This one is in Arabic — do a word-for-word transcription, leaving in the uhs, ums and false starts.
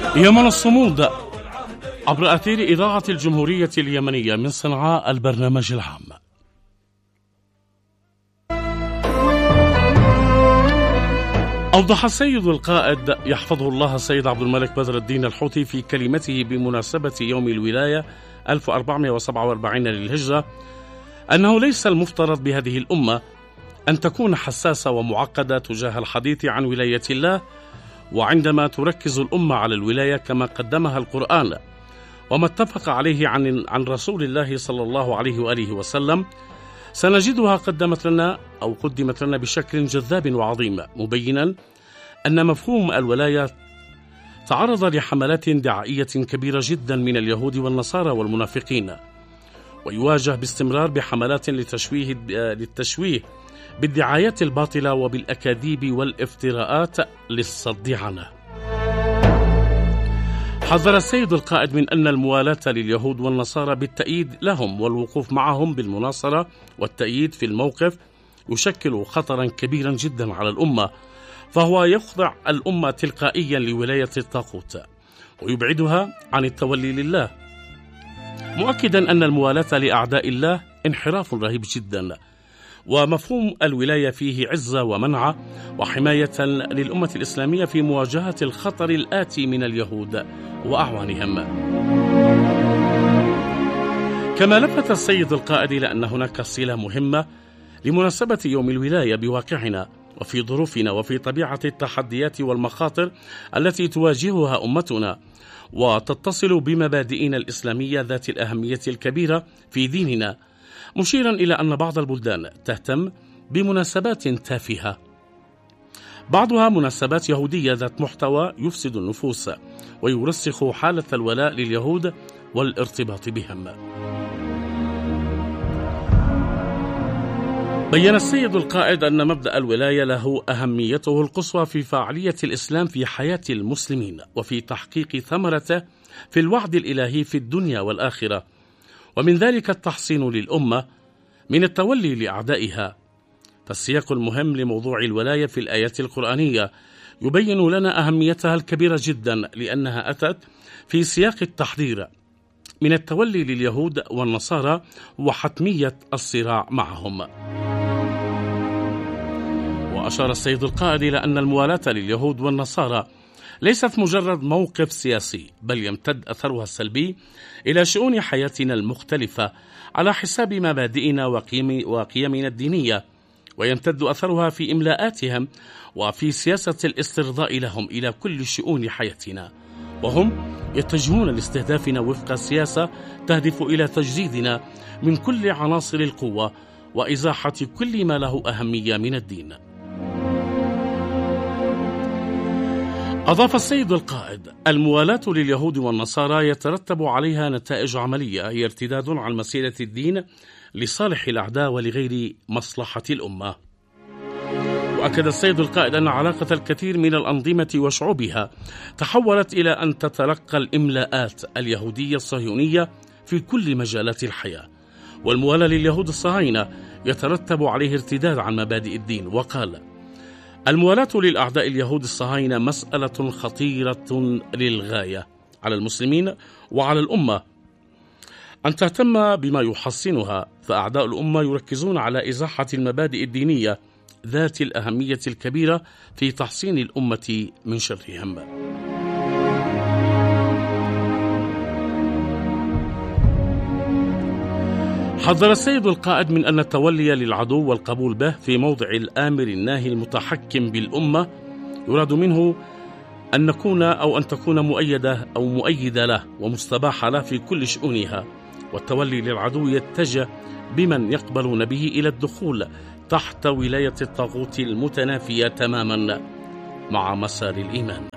يمن الصمود عبر أثير إذاعة الجمهورية اليمنية من صنعاء البرنامج العام. أوضح السيد القائد يحفظه الله السيد عبد الملك بدر الدين الحوثي في كلمته بمناسبة يوم الولاية ألف وأربعمائة وسبعة وأربعين للهجرة أنه ليس المفترض بهذه الأمة أن تكون حساسة ومعقدة تجاه الحديث عن ولاية الله، وعندما تركز الأمة على الولاية كما قدمها القرآن وما اتفق عليه عن عن رسول الله صلى الله عليه وآله وسلم، سنجدها قدمت لنا أو قدمت لنا بشكل جذاب وعظيم، مبينا أن مفهوم الولاية تعرض لحملات دعائية كبيرة جدا من اليهود والنصارى والمنافقين، ويواجه باستمرار بحملات لتشويه للتشويه بالدعايات الباطلة وبالأكاذيب والافتراءات للصد عنه. حذر السيد القائد من أن الموالاة لليهود والنصارى بالتأييد لهم والوقوف معهم بالمناصرة والتأييد في الموقف يشكل خطرا كبيرا جدا على الأمة، فهو يخضع الأمة تلقائيا لولاية الطاغوت ويبعدها عن التولي لله، مؤكدا أن الموالاة لأعداء الله انحراف رهيب جدا، ومفهوم الولاية فيه عزة ومنعة وحماية للأمة الإسلامية في مواجهة الخطر الآتي من اليهود وأعوانهم. كما لفت السيد القائد إلى أن هناك صلة مهمة لمناسبة يوم الولاية بواقعنا وفي ظروفنا وفي طبيعة التحديات والمخاطر التي تواجهها أمتنا، وتتصل بمبادئنا الإسلامية ذات الأهمية الكبيرة في ديننا، مشيرا إلى أن بعض البلدان تهتم بمناسبات تافهة، بعضها مناسبات يهودية ذات محتوى يفسد النفوس ويرسخ حالة الولاء لليهود والارتباط بهم. بيّن السيد القائد أن مبدأ الولاية له أهميته القصوى في فاعلية الإسلام في حياة المسلمين وفي تحقيق ثمرته في الوعد الإلهي في الدنيا والآخرة، ومن ذلك التحصين للأمة من التولي لأعدائها. فالسياق المهم لموضوع الولاية في الآيات القرآنية يبين لنا أهميتها الكبيرة جدا، لأنها أتت في سياق التحذير من التولي لليهود والنصارى وحتمية الصراع معهم. وأشار السيد القائد إلى أن الموالاة لليهود والنصارى ليست مجرد موقف سياسي، بل يمتد أثرها السلبي إلى شؤون حياتنا المختلفة على حساب مبادئنا وقيم وقيمنا الدينية، ويمتد أثرها في إملاءاتهم وفي سياسة الاسترضاء لهم إلى كل شؤون حياتنا، وهم يتجهون لاستهدافنا وفق سياسة تهدف إلى تجريدنا من كل عناصر القوة وإزاحة كل ما له أهمية من الدين. أضاف السيد القائد: الموالاة لليهود والنصارى يترتب عليها نتائج عملية هي ارتداد عن مسيرة الدين لصالح الأعداء ولغير مصلحة الأمة. وأكد السيد القائد أن علاقة الكثير من الأنظمة وشعوبها تحولت إلى أن تتلقى الإملاءات اليهودية الصهيونية في كل مجالات الحياة، والموالاة لليهود الصهاينة يترتب عليه ارتداد عن مبادئ الدين. وقال: الموالاة للأعداء اليهود الصهاينة مسألة خطيرة للغاية على المسلمين وعلى الأمة أن تهتم بما يحصنها، فأعداء الأمة يركزون على إزاحة المبادئ الدينية ذات الأهمية الكبيرة في تحصين الأمة من شرهم. حذر السيد القائد من أن التولي للعدو والقبول به في موضع الآمر الناهي المتحكم بالأمة يراد منه أن نكون أو أن تكون مؤيدة أو مؤيدة له ومستباحة له في كل شؤونها، والتولي للعدو يتجه بمن يقبلون به إلى الدخول تحت ولاية الطاغوت المتنافية تماما مع مسار الإيمان.